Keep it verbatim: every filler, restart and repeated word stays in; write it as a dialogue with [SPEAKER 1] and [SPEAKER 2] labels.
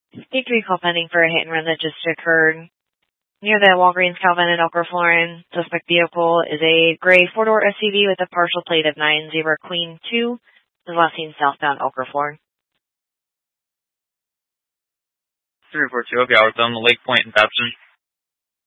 [SPEAKER 1] Victory call pending for a hit and run that just occurred near the Walgreens Calvin in Occoquan. Suspect vehicle is a gray four-door S U V with a partial plate of nine zero Queen two. Is last seen southbound Occoquan.
[SPEAKER 2] three four two, I'll be out on the Lake Point in Babson.